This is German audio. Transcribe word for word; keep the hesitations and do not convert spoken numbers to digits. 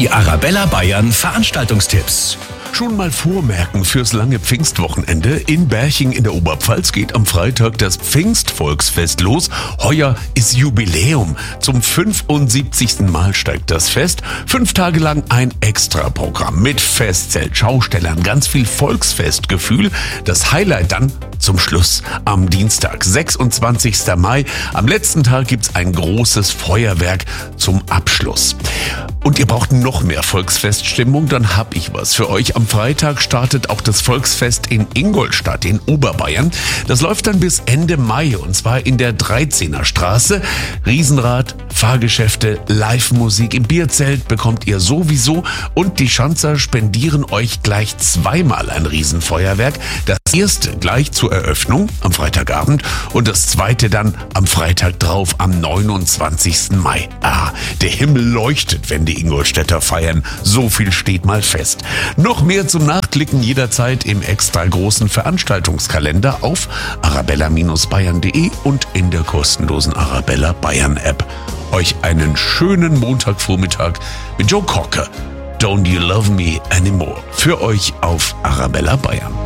Die Arabella Bayern Veranstaltungstipps. Schon mal vormerken fürs lange Pfingstwochenende. In Berching in der Oberpfalz geht am Freitag das Pfingstvolksfest los. Heuer ist Jubiläum. Zum fünfundsiebzigsten Mal steigt das Fest. Fünf Tage lang ein Extraprogramm mit Festzelt, Schaustellern, ganz viel Volksfestgefühl. Das Highlight dann zum Schluss am Dienstag, sechsundzwanzigsten Mai. Am letzten Tag gibt's ein großes Feuerwerk zum Abschluss. Und ihr braucht noch mehr Volksfeststimmung, dann hab ich was für euch. Am Freitag startet auch das Volksfest in Ingolstadt in Oberbayern. Das läuft dann bis Ende Mai und zwar in der dreizehner Straße. Riesenrad, Fahrgeschäfte, Live-Musik im Bierzelt bekommt ihr sowieso und die Schanzer spendieren euch gleich zweimal ein Riesenfeuerwerk. Das erste gleich zur Eröffnung am Freitagabend und das zweite dann am Freitag drauf am neunundzwanzigsten Mai. Ah, der Himmel leuchtet, wenn die Ingolstädter feiern. So viel steht mal fest. Noch mehr zum Nachklicken jederzeit im extra großen Veranstaltungskalender auf arabella Bindestrich bayern punkt de und in der kostenlosen Arabella Bayern App. Euch einen schönen Montagvormittag mit Joe Cocker. Don't You Love Me Anymore. Für euch auf Arabella Bayern.